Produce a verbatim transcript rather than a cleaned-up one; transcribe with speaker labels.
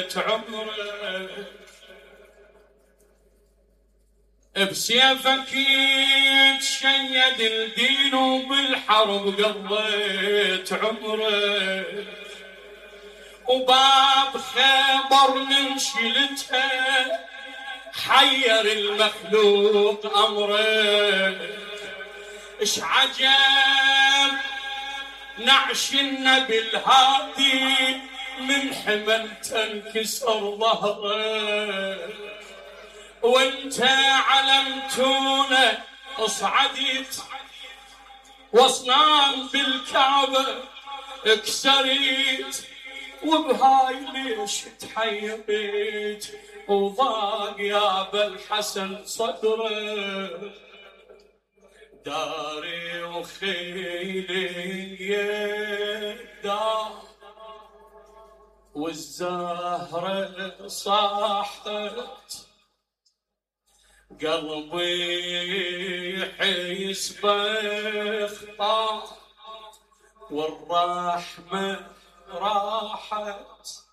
Speaker 1: عمرك بسيفك يتشيد الدين وبالحرب قضيت عمرك وباب خيبر من شلتها حير المخلوق أمرك إش عجب نعش النبي الهادي من حمل تنكسر ظهرك وانت علمتونا اصعدت واصنام بالكعبة اكسريت وبهاي ليش تحيرت وضاق يا ابا الحسن صدرك داري وخيلي دار والزهرة صاحت قلبي حيسبخ طاح والرحمة راحت